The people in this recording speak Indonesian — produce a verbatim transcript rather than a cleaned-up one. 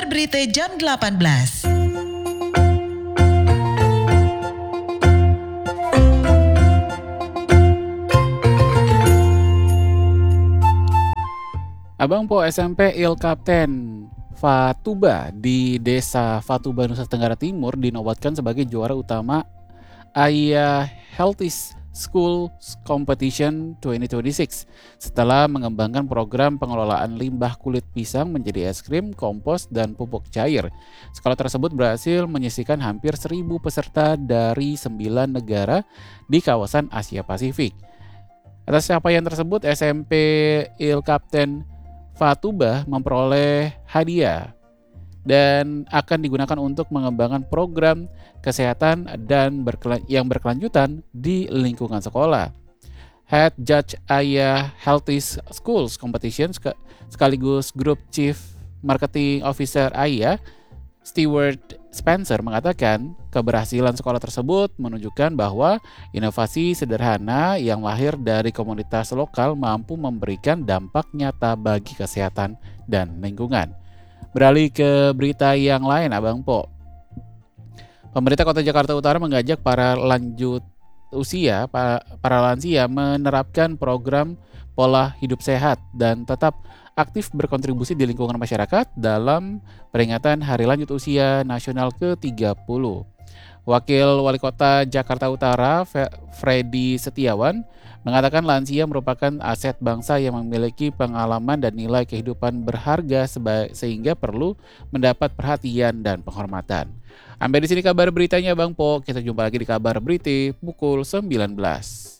Berita jam delapan belas. Abang Po S M P Il Kapten Fatuba di Desa Fatuba, Nusa Tenggara Timur dinobatkan sebagai juara utama Ayah Healthy School Competition dua ribu dua puluh enam setelah mengembangkan program pengelolaan limbah kulit pisang menjadi es krim, kompos, dan pupuk cair. Sekolah tersebut berhasil menyisihkan hampir seribu peserta dari sembilan negara di kawasan Asia Pasifik. Atas capaian tersebut, S M P Il Kapten Fatuba memperoleh hadiah dan akan digunakan untuk mengembangkan program kesehatan dan berkelan- yang berkelanjutan di lingkungan sekolah. Head Judge Ayah Healthy Schools Competition sekaligus Group Chief Marketing Officer Ayah, Stewart Spencer, mengatakan keberhasilan sekolah tersebut menunjukkan bahwa inovasi sederhana yang lahir dari komunitas lokal mampu memberikan dampak nyata bagi kesehatan dan lingkungan. Beralih ke berita yang lain, Abang Po. Pemerintah Kota Jakarta Utara mengajak para lanjut usia, para lansia menerapkan program pola hidup sehat dan tetap aktif berkontribusi di lingkungan masyarakat dalam peringatan Hari Lanjut Usia Nasional ke tiga puluh. Wakil Wali Kota Jakarta Utara, Freddy Setiawan, mengatakan lansia merupakan aset bangsa yang memiliki pengalaman dan nilai kehidupan berharga sehingga perlu mendapat perhatian dan penghormatan. Sampai di sini kabar beritanya, Bang Po. Kita jumpa lagi di kabar berita pukul sembilan belas.